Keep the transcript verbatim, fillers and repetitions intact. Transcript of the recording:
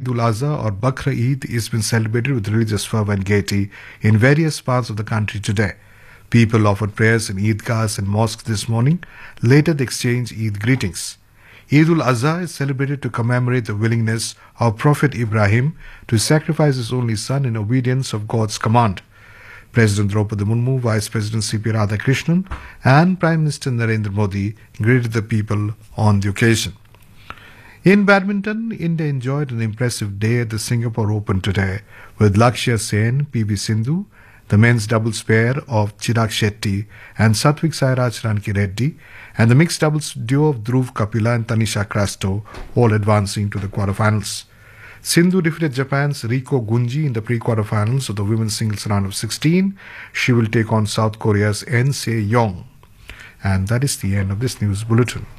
Eid ul-Azha or Bakr Eid is being celebrated with religious fervor and gaiety in various parts of the country today. People offered prayers in Eidgahs and mosques this morning. Later they exchanged Eid greetings. Eid ul-Azha is celebrated to commemorate the willingness of Prophet Ibrahim to sacrifice his only son in obedience of God's command. President Draupadi Murmu, Vice President C P Radhakrishnan and Prime Minister Narendra Modi greeted the people on the occasion. In badminton, India enjoyed an impressive day at the Singapore Open today with Lakshya Sen, P V Sindhu, the men's doubles pair of Chirag Shetty and Satvik Sairaj Ranki Reddy, and the mixed doubles duo of Dhruv Kapila and Tanisha Crasto, all advancing to the quarterfinals. Sindhu defeated Japan's Riko Gunji in the pre-quarterfinals of the women's singles round of sixteen. She will take on South Korea's En Se-yong. And that is the end of this news bulletin.